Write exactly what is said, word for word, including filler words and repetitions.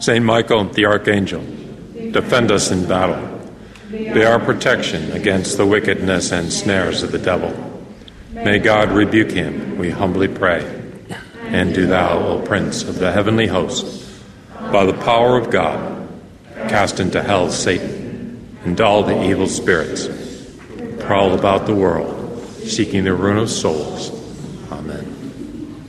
Saint Michael, the Archangel, defend us in battle. Be our protection against the wickedness and snares of the devil. May God rebuke him, we humbly pray. And do thou, O Prince of the heavenly host, by the power of God, cast into hell Satan and all the evil spirits, prowl about the world, seeking the ruin of souls. Amen.